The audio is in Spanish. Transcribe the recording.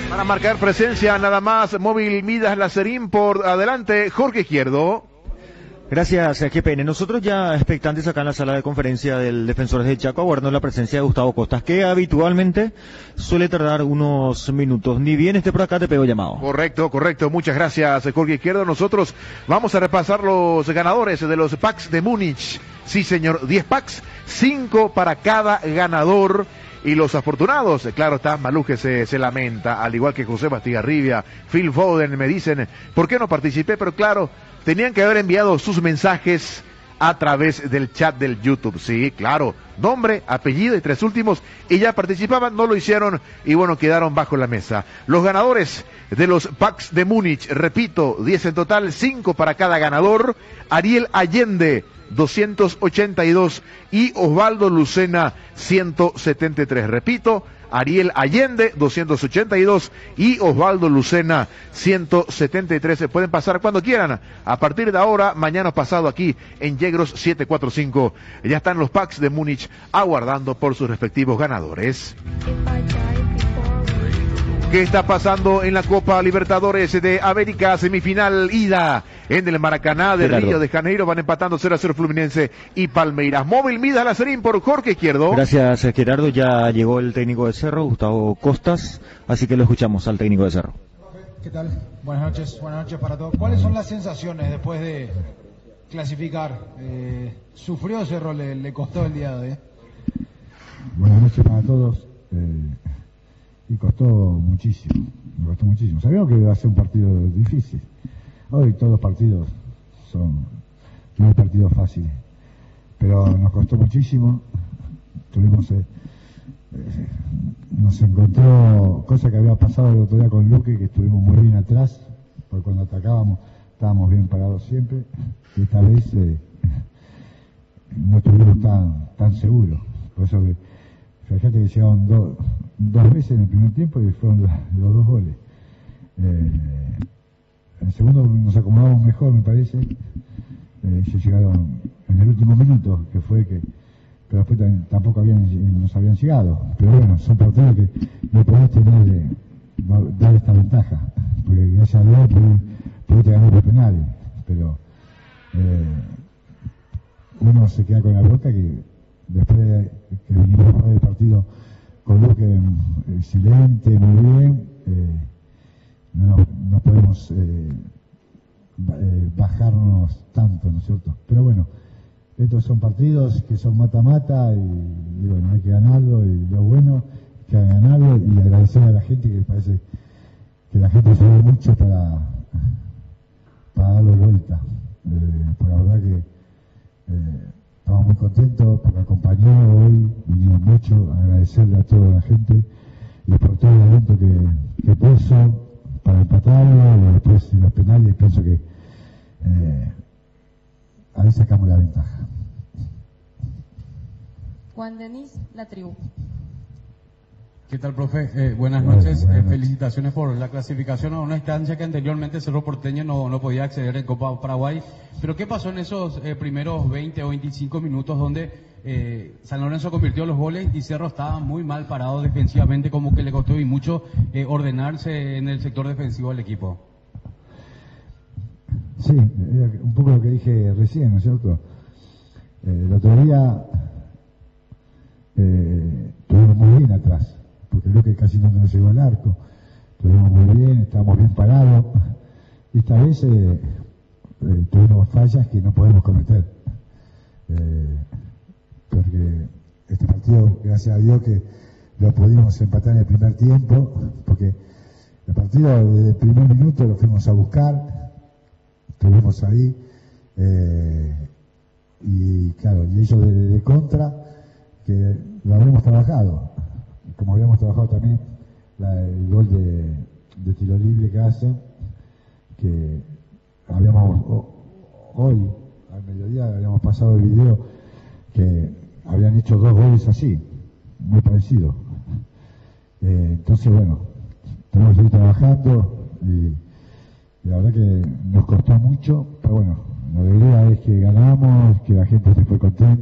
Para marcar presencia nada más, Móvil Midas Lacerín por adelante, Jorge Izquierdo. Gracias, GPN. Nosotros ya expectantes acá en la sala de conferencia del Defensores de Chaco, aguardando la presencia de Gustavo Costas, que habitualmente suele tardar unos minutos. Ni bien esté por acá, te pego llamado. Correcto. Muchas gracias, Jorge Izquierdo. Nosotros vamos a repasar los ganadores de los packs de Múnich. Sí, señor, 10 packs, 5 para cada ganador. Y los afortunados, claro está, Maluje se lamenta, al igual que José Bastigarribia, Phil Foden, me dicen, ¿por qué no participé? Pero claro, tenían que haber enviado sus mensajes a través del chat del YouTube. Sí, claro, nombre, apellido y 3 últimos, y ya participaban, no lo hicieron, y bueno, quedaron bajo la mesa. Los ganadores de los packs de Múnich, repito, 10 en total, 5 para cada ganador. Ariel Allende, 282, y Osvaldo Lucena, 173. Repito, Ariel Allende, 282, y Osvaldo Lucena, 173. Se pueden pasar cuando quieran, a partir de ahora, mañana pasado aquí en Yegros 745. Ya están los packs de Múnich aguardando por sus respectivos ganadores. ¿Qué está pasando en la Copa Libertadores de América? Semifinal ida en el Maracaná de Río de Janeiro. Van empatando 0-0 Fluminense y Palmeiras. Móvil Midas Lacerín por Jorge Izquierdo. Gracias, Gerardo. Ya llegó el técnico de Cerro, Gustavo Costas, así que lo escuchamos al técnico de Cerro. ¿Qué tal? Buenas noches para todos. ¿Cuáles son las sensaciones después de clasificar? ¿Sufrió Cerro? ¿Le costó el día de hoy? Buenas noches para todos. Y costó muchísimo. Sabíamos que iba a ser un partido difícil. Hoy todos los partidos no hay partidos fáciles. Pero nos costó muchísimo. Nos encontró cosa que había pasado el otro día con Luque, que estuvimos muy bien atrás, porque cuando atacábamos estábamos bien parados siempre. Y esta vez no estuvimos tan seguros. Por eso que fíjate que llegaron dos veces en el primer tiempo y fueron los 2 goles. En el segundo nos acomodamos mejor, me parece. Ellos llegaron en el último minuto, pero después tampoco nos habían llegado. Pero bueno, son partidos que no podés dar esta ventaja, porque gracias a Dios pudiste ganar por penales. Pero uno se queda con la boca que después de que vinimos a el partido con Luque excelente, muy bien, no podemos bajarnos tanto, ¿no es cierto? Pero bueno, estos son partidos que son mata-mata y bueno, hay que ganarlo, y lo bueno es que hay que ganarlo, y agradecer a la gente, que parece que la gente se ve mucho para darlo vuelta, por la verdad que estamos muy contentos porque acompañó hoy, vinieron mucho, agradecerle a toda la gente y por todo el evento que puso para empatarlo, y después en los penales pienso que ahí sacamos la ventaja. Juan Denis, La Tribu. ¿Qué tal, profe? Buenas noches. Felicitaciones por la clasificación a una instancia que anteriormente Cerro Porteño no podía acceder en Copa Paraguay. Pero ¿qué pasó en esos primeros 20 o 25 minutos donde San Lorenzo convirtió los goles y Cerro estaba muy mal parado defensivamente, como que le costó y mucho ordenarse en el sector defensivo del equipo? Sí, un poco lo que dije recién, ¿no es cierto? El otro día estuvimos muy bien atrás, porque creo que casi no nos llegó al arco. Estuvimos muy bien, estábamos bien parados, y esta vez tuvimos fallas que no podemos cometer, porque este partido, gracias a Dios que lo pudimos empatar en el primer tiempo, porque el partido desde el primer minuto lo fuimos a buscar, estuvimos ahí, y claro, y ellos de contra, que lo habíamos trabajado, como habíamos trabajado también el gol de tiro libre que hacen, que habíamos hoy al mediodía habíamos pasado el video que habían hecho 2 goles así, muy parecidos. Entonces bueno, tenemos que seguir trabajando, y la verdad que nos costó mucho, pero bueno, la alegría es que ganamos, que la gente se fue contenta.